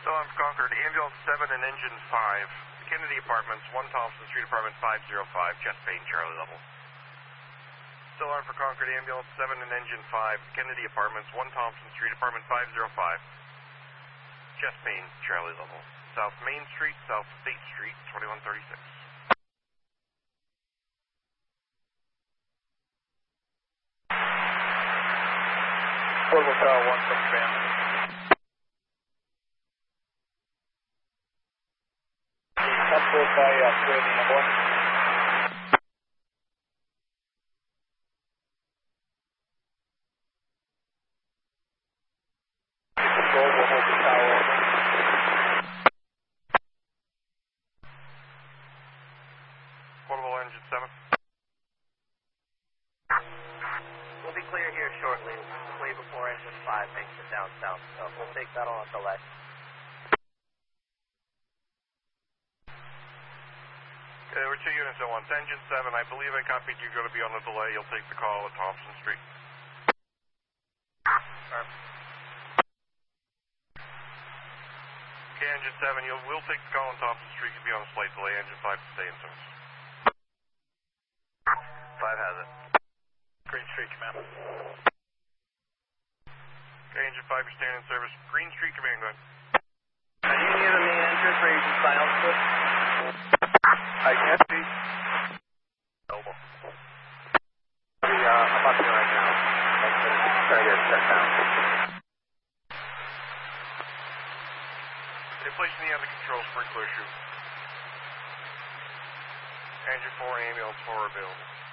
So I'm Concord, Ambulance 7 and Engine 5. Kennedy Apartments, 1 Thompson Street, Apartment 505, chest pain, Charlie level. Still on for Concord, Ambulance 7 and Engine 5, Kennedy Apartments, 1 Thompson Street, Apartment 505. Chest pain, Charlie level. South Main Street, South State Street, 2136. Portable Tower 1 from command. Transport by Sweden number 1. Control, we'll hold the tower over. Portable Engine 7. We'll be clear here shortly, way before Engine 5 makes it down south, so we'll take that on a delay. Okay, we're 2 units at once. Engine 7, I believe I copied you going to be on a delay. You'll take the call at Thompson Street. Okay, Engine 7, we'll take the call on Thompson Street. You'll be on a slight delay. Engine 5 to stay in service. 5 has it. Green Street command. Okay, Engine 5, you're staying in service. Green Street command, go ahead. Are you near the main entrance where you can silence it? I can't see. Noble. I'm up here right now. I'm trying to get it shut down. They're placing the under control sprinkler shoot. Engine 4 ambulance 4 available.